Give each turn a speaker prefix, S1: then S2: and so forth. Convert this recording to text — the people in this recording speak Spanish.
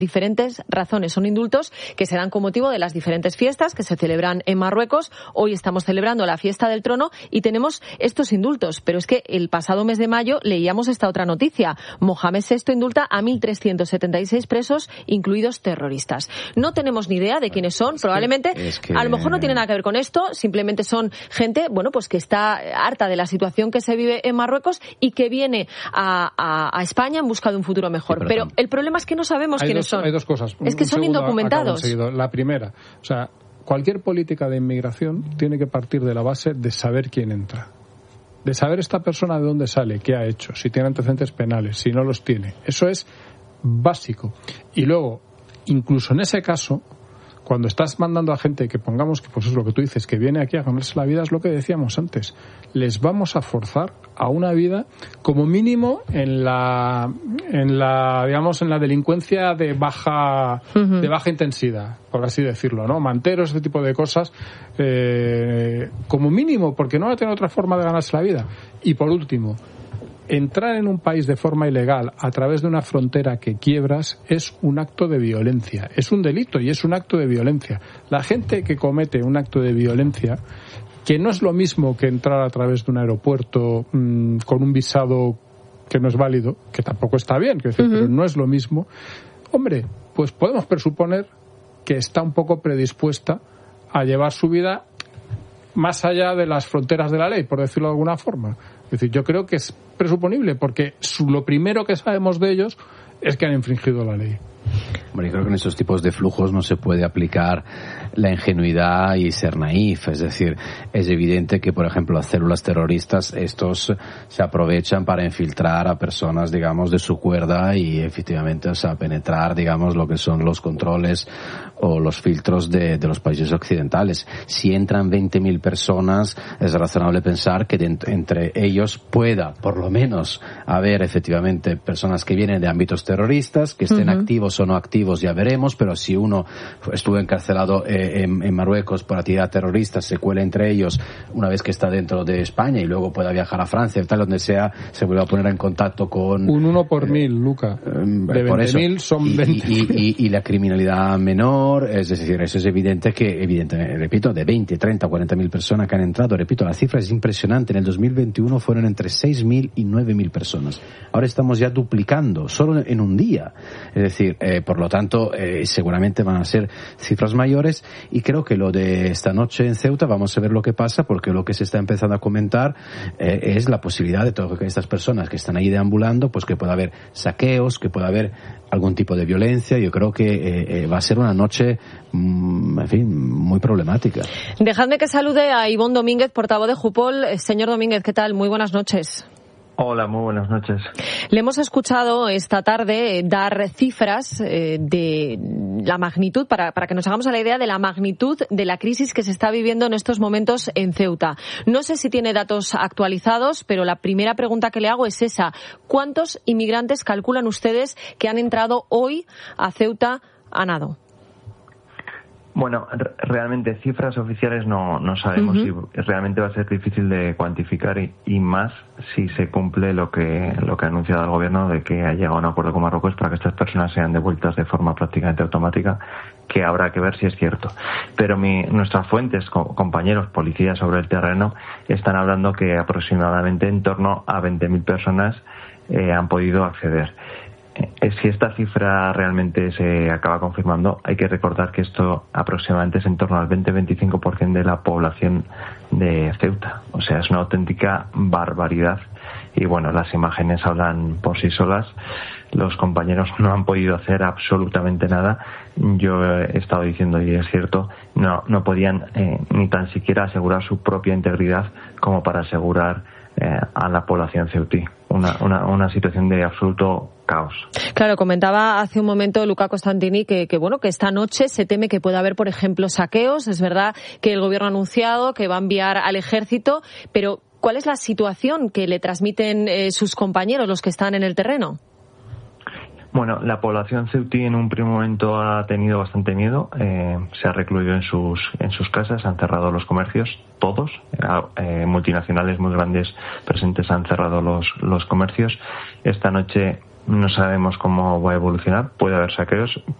S1: diferentes razones. Son indultos que se dan con motivo de las diferentes fiestas que se celebran en Marruecos. Hoy estamos celebrando la fiesta del trono y tenemos estos indultos. Pero es que el pasado mes de mayo leíamos esta otra noticia. Mohamed VI indulta a 1.376 presos, incluidos terroristas. No tenemos ni idea de quiénes son. Probablemente, a lo mejor no tiene nada que ver con esto. Simplemente son gente, bueno, pues que está harta de la situación que se vive en Marruecos y que viene a España en busca de un futuro mejor.
S2: Sí,
S1: pero el problema es que no sabemos quiénes son.
S2: Hay dos cosas.
S1: Es que son indocumentados.
S2: La primera, o sea, cualquier política de inmigración tiene que partir de la base de saber quién entra. De saber esta persona de dónde sale, qué ha hecho, si tiene antecedentes penales, si no los tiene. Eso es básico. Y luego, incluso en ese caso, cuando estás mandando a gente que pongamos que, pues es lo que tú dices, que viene aquí a ganarse la vida, es lo que decíamos antes. Les vamos a forzar a una vida, como mínimo, en la delincuencia de baja intensidad, por así decirlo, ¿no? Manteros, ese tipo de cosas, como mínimo, porque no va a tener otra forma de ganarse la vida. Y por último, entrar en un país de forma ilegal a través de una frontera que quiebras es un acto de violencia. Es un delito y es un acto de violencia. La gente que comete un acto de violencia, que no es lo mismo que entrar a través de un aeropuerto con un visado que no es válido, que tampoco está bien, pero no es lo mismo, hombre, pues podemos presuponer que está un poco predispuesta a llevar su vida más allá de las fronteras de la ley, por decirlo de alguna forma. Es decir, yo creo que es presuponible, porque lo primero que sabemos de ellos es que han infringido la ley.
S3: Bueno, yo creo que en estos tipos de flujos no se puede aplicar la ingenuidad y ser naif. Es decir, es evidente que, por ejemplo, las células terroristas, estos se aprovechan para infiltrar a personas, digamos, de su cuerda y efectivamente, o sea, penetrar, digamos, lo que son los controles o los filtros de los países occidentales. Si entran 20.000 personas, es razonable pensar que entre ellos pueda, por lo menos, haber efectivamente personas que vienen de ámbitos terroristas, que estén activos o no activos, ya veremos, pero si uno estuvo encarcelado en Marruecos por actividad terrorista, se cuela entre ellos una vez que está dentro de España y luego pueda viajar a Francia, tal, donde sea, se vuelve a poner en contacto con...
S2: Un 1 por 1.000, Luca. De 20.000 son 20.
S3: Y la criminalidad menor, es decir, eso es evidente que, repito, de 20, 30, 40.000 personas que han entrado, repito, la cifra es impresionante. En el 2021 fueron entre 6.000 y 9.000 personas. Ahora estamos ya duplicando, solo en un día. Es decir, por lo tanto, seguramente van a ser cifras mayores, y creo que lo de esta noche en Ceuta, vamos a ver lo que pasa, porque lo que se está empezando a comentar es la posibilidad de todas estas personas que están ahí deambulando, pues que pueda haber saqueos, que pueda haber algún tipo de violencia. Yo creo que va a ser una noche, en fin, muy problemática.
S1: Dejadme que salude a Ivonne Domínguez, portavoz de Jupol. Señor Domínguez, ¿qué tal? Muy buenas noches.
S4: Hola, muy buenas noches.
S1: Le hemos escuchado esta tarde dar cifras de la magnitud, para que nos hagamos a la idea de la magnitud de la crisis que se está viviendo en estos momentos en Ceuta. No sé si tiene datos actualizados, pero la primera pregunta que le hago es esa. ¿Cuántos inmigrantes calculan ustedes que han entrado hoy a Ceuta a nado?
S4: Bueno, realmente cifras oficiales no sabemos, y realmente va a ser difícil de cuantificar, y más si se cumple lo que ha anunciado el gobierno, de que ha llegado a un acuerdo con Marruecos para que estas personas sean devueltas de forma prácticamente automática, que habrá que ver si es cierto. Pero nuestras fuentes, compañeros policías sobre el terreno, están hablando que aproximadamente en torno a 20.000 personas han podido acceder. Si esta cifra realmente se acaba confirmando, hay que recordar que esto aproximadamente es en torno al 20-25% de la población de Ceuta. O sea, es una auténtica barbaridad. Y bueno, las imágenes hablan por sí solas. Los compañeros no han podido hacer absolutamente nada. Yo he estado diciendo, y es cierto, no podían ni tan siquiera asegurar su propia integridad como para asegurar a la población ceutí. Una situación de absoluto caos.
S1: Claro, comentaba hace un momento Luca Costantini que esta noche se teme que pueda haber, por ejemplo, saqueos. Es verdad que el gobierno ha anunciado que va a enviar al ejército, pero ¿cuál es la situación que le transmiten sus compañeros, los que están en el terreno?
S4: Bueno, la población ceutí en un primer momento ha tenido bastante miedo, se ha recluido en sus casas, han cerrado los comercios, todos, multinacionales muy grandes presentes han cerrado los comercios. Esta noche no sabemos cómo va a evolucionar. Puede haber saqueos,